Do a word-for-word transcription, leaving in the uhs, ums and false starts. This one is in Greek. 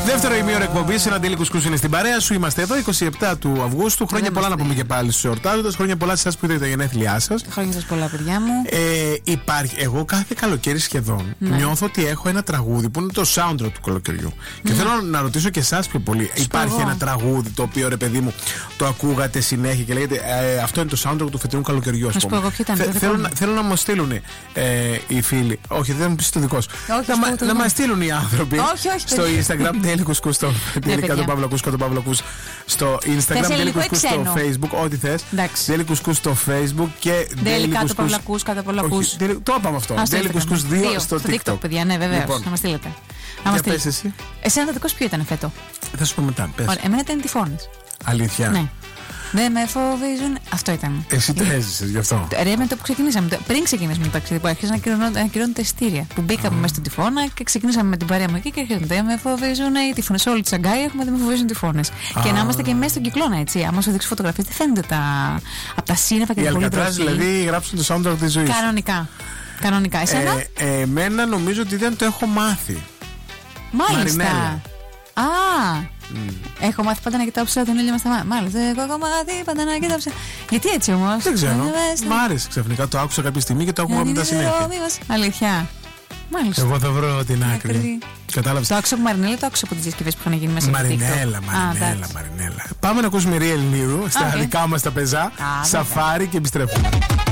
Δεύτερο ημίωρο εκπομπής, ένα Ντέλη Κουσκούς είναι στην παρέα σου. Είμαστε εδώ είκοσι επτά του Αυγούστου. Χρόνια πολλά να πούμε και πάλι στους εορτάζοντες. Χρόνια πολλά σε εσάς που είδατε τα γενέθλιά σας. Χρόνια σας πολλά, παιδιά μου. Ε, υπάρχει, εγώ κάθε καλοκαίρι σχεδόν ναι. νιώθω ότι έχω ένα τραγούδι που είναι το soundtrack του καλοκαιριού. Και ναι. θέλω να ρωτήσω και εσάς πιο πολύ. Σπαγώ. Υπάρχει ένα τραγούδι το οποίο ρε παιδί μου το ακούγατε συνέχεια και λέγεται ε, αυτό είναι το soundtrack του φετινού καλοκαιριού, ας πούμε. Εγώ, ήταν, Θε, θέλω, να, θέλω να μου στείλουν ε, οι φίλοι. Όχι, δεν μου πει το δικό σου. Όχι, να, να μας στείλουν οι άνθρωποι όχι, όχι, στο Instagram Ντέλη Κουσκούς στο Παύλο στο Instagram, Ντέλη Κουσκούς στο Facebook, ό,τι θες. Ντέλη Κουσκούς στο Facebook και Ντέλη κάτω Παυλακούς, κάτω Παυλακούς. Το είπαμε αυτό. Ντέλη Κουσκούς δύο στο TikTok. Παιδιά, ναι, βεβαίως. Να μας στείλετε. Για πες εσύ. Εσένα το δικός ποιο ήταν φέτο? Θα σου πω μετά. Εμένα ήταν τυφώνες. Αλήθεια? Ναι. Δεν με φοβίζουν. Αυτό ήταν. Εσύ το έζησες γι' αυτό? Ρε, με το που ξεκινήσαμε. Πριν ξεκινήσουμε το ταξίδι που άρχισαν να ακυρώνουν τα εισιτήρια. Που μπήκαμε μέσα στον τυφώνα και ξεκινήσαμε με την παρέα μου εκεί και έρχεται. Δεν με φοβίζουν οι τυφώνες. Όλη τη Σαγκάη έχουμε δεν με φοβίζουν τυφώνες. Και να είμαστε και μέσα στον κυκλώνα, έτσι. Άμα σου δείξει φωτογραφίες, δεν φαίνεται τα... από τα σύννεφα και τα πολύ μπροστά. Δηλαδή γράψουν το soundtrack της ζωής. Κανονικά. Κανονικά. Εσένα? Ε, εμένα νομίζω ότι δεν το έχω μάθει. Μάλιστα. Α! Mm. Έχω μάθει πάντα να κοιτάω ψηλά τον ήλιο με στα μάτια. Μάλιστα, εγώ έχω μάθει πάντα να κοιτάω ψηλά. Γιατί έτσι όμως? Δεν ξέρω. Μ' άρεσε ξαφνικά. Το άκουσα κάποια στιγμή και το άκουγα μετά συνέχεια. Αλήθεια. Μάλιστα. Εγώ θα βρω την άκρη. Κατάλαβες. Το άκουσα από Μαρινέλα, το άκουσα από τις διασκευές που είχαν γίνει μέσα από την Μαρινέλα, Μαρινέλα, Μαρινέλα. Πάμε να ακούσουμε Ριέλ Νίρου στα δικά μας τα πεζά. Σαφάρι και επιστρέφουμε.